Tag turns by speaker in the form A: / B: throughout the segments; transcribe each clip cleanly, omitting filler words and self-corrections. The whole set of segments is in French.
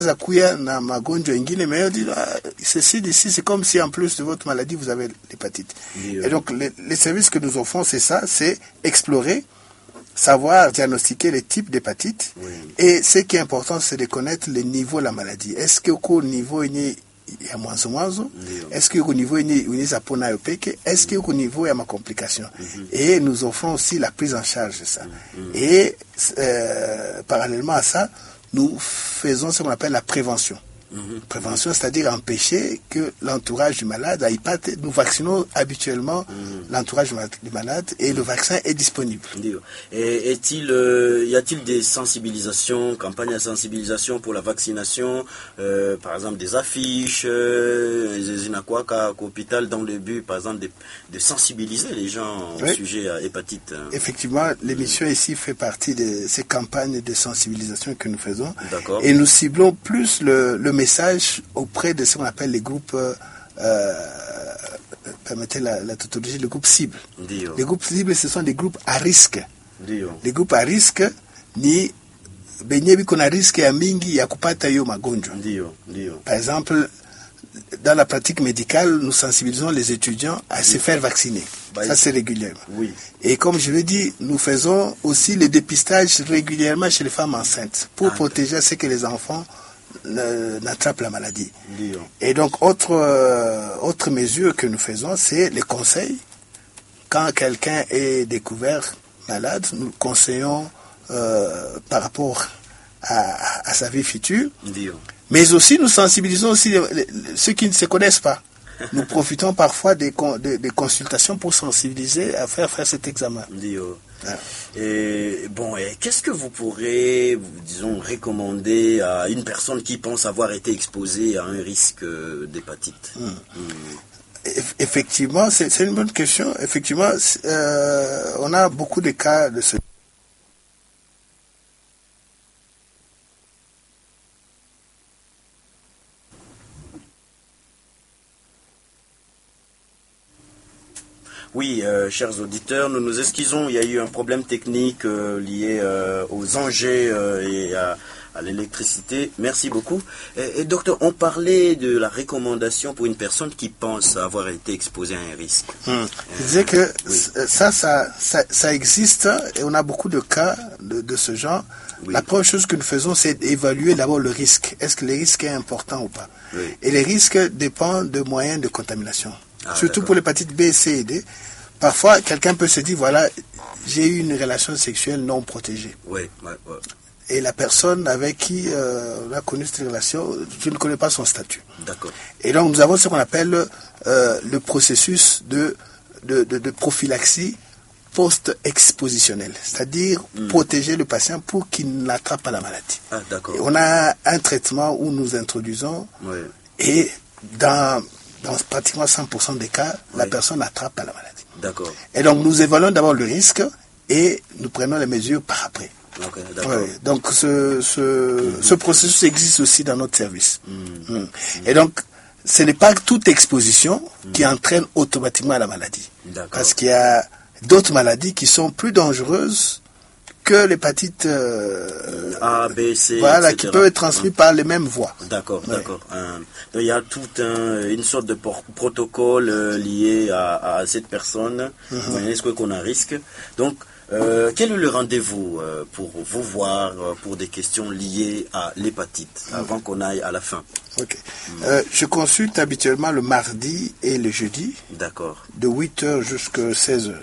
A: Zakuya na magonjwa ingine, mais on dit, ceci d'ici, c'est comme si en plus de votre maladie, vous avez l'hépatite. Et donc, les services que nous offrons, c'est ça, c'est explorer, savoir diagnostiquer les types d'hépatite. Et ce qui est important, c'est de connaître le niveau de la maladie. Est-ce qu'au niveau il y a mwanzo, est-ce qu'au niveau il y a pona yopeke, est-ce qu'au niveau il y a ma complication. Et nous offrons aussi la prise en charge de ça. Et parallèlement à ça, nous faisons ce qu'on appelle la prévention. Prévention, c'est-à-dire empêcher que l'entourage du malade aille pas. Nous vaccinons habituellement l'entourage du malade et le vaccin est disponible.
B: Et y a-t-il des sensibilisations, campagnes de sensibilisation pour la vaccination, par exemple des affiches, des inakwaka à l'hôpital dans le but, par exemple, de sensibiliser les gens au sujet à hépatite?
A: Effectivement, l'émission ici fait partie de ces campagnes de sensibilisation que nous faisons.
B: D'accord.
A: Et nous ciblons plus le message auprès de ce qu'on appelle les groupes, permettez la tautologie, le groupe cible. Les groupes cibles, ce sont des groupes à risque. Les groupes à risque, ni benye biko na risque ya mingi ya kupata hiyo magonjwa. Par exemple, dans la pratique médicale, nous sensibilisons les étudiants à se faire vacciner. Ça, c'est régulièrement. Et comme je l'ai dit, nous faisons aussi le dépistage régulièrement chez les femmes enceintes pour protéger ce que les enfants n'attrape la maladie. Et donc, autre mesure que nous faisons, c'est les conseils. Quand quelqu'un est découvert malade, nous conseillons par rapport à sa vie future. Mais aussi, nous sensibilisons aussi ceux qui ne se connaissent pas. Nous profitons parfois des consultations pour sensibiliser à faire cet examen.
B: Et bon, qu'est-ce que vous pourrez, disons, recommander à une personne qui pense avoir été exposée à un risque d'hépatite?
A: Effectivement, c'est une bonne question. Effectivement, on a beaucoup de cas de ce.
B: Oui, chers auditeurs, nous nous excusons, il y a eu un problème technique lié aux engins et à l'électricité. Merci beaucoup. Et docteur, on parlait de la recommandation pour une personne qui pense avoir été exposée à un risque.
A: Je disais que ça existe et on a beaucoup de cas de ce genre. La première chose que nous faisons, c'est d'évaluer d'abord le risque. Est-ce que le risque est important ou pas? Et les risques dépendent de moyens de contamination. Surtout pour l'hépatite B, C et D. Parfois, quelqu'un peut se dire, voilà, j'ai eu une relation sexuelle non protégée. Et la personne avec qui on a connu cette relation, je ne connais pas son statut. Et donc, nous avons ce qu'on appelle le processus de prophylaxie post-expositionnelle. C'est-à-dire protéger le patient pour qu'il n'attrape pas la maladie. Et on a un traitement où nous introduisons et dans pratiquement 100% des cas, la personne attrape pas la maladie. Et donc, nous évaluons d'abord le risque et nous prenons les mesures par après. Donc, ce processus existe aussi dans notre service. Et donc, ce n'est pas toute exposition qui entraîne automatiquement la maladie. Parce qu'il y a d'autres maladies qui sont plus dangereuses que l'hépatite
B: A, B, C,
A: voilà,
B: etc.
A: qui peuvent être transmises par les mêmes voies.
B: Donc, il y a toute une sorte de protocole lié à cette personne. Est-ce qu'on a un risque? Donc, quel est le rendez-vous pour vous voir pour des questions liées à l'hépatite avant qu'on aille à la fin?
A: Je consulte habituellement le mardi et le jeudi. De 8h jusqu'à 16h.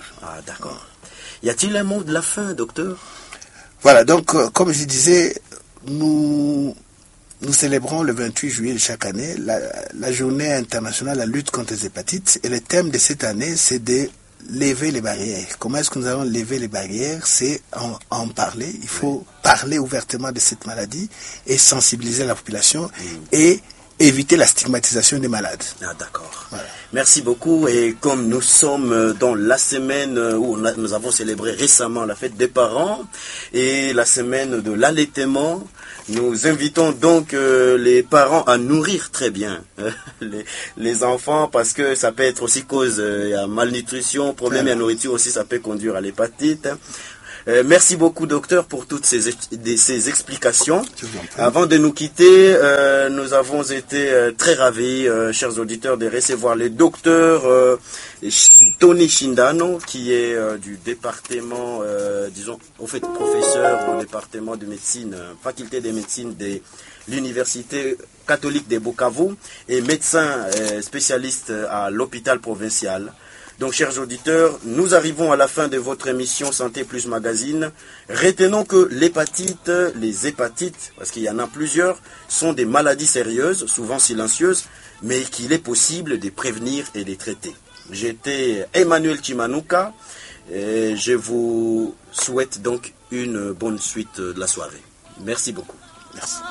B: Y a-t-il un mot de la fin, docteur?
A: Voilà, donc, comme je disais, nous célébrons le 28 juillet de chaque année la journée internationale de la lutte contre les hépatites. Et le thème de cette année, c'est de lever les barrières. Comment est-ce que nous allons lever les barrières? C'est en parler. Il faut parler ouvertement de cette maladie et sensibiliser la population et éviter la stigmatisation des malades.
B: Merci beaucoup. Et comme nous sommes dans la semaine où nous avons célébré récemment la fête des parents et la semaine de l'allaitement, nous invitons donc les parents à nourrir très bien les enfants parce que ça peut être aussi cause à malnutrition, problème à nourriture aussi, ça peut conduire à l'hépatite. Merci beaucoup, docteur, pour toutes ces explications. Avant de nous quitter, nous avons été très ravis, chers auditeurs, de recevoir le docteur Tony Shindano, qui est du département, disons, au fait, professeur au département de médecine, faculté de médecine de l'Université catholique de Bukavu et médecin spécialiste à l'hôpital provincial. Donc, chers auditeurs, nous arrivons à la fin de votre émission Santé Plus Magazine. Retenons que l'hépatite, les hépatites, parce qu'il y en a plusieurs, sont des maladies sérieuses, souvent silencieuses, mais qu'il est possible de prévenir et de traiter. J'étais Emmanuel Chimanuka et je vous souhaite donc une bonne suite de la soirée. Merci beaucoup.
A: Merci.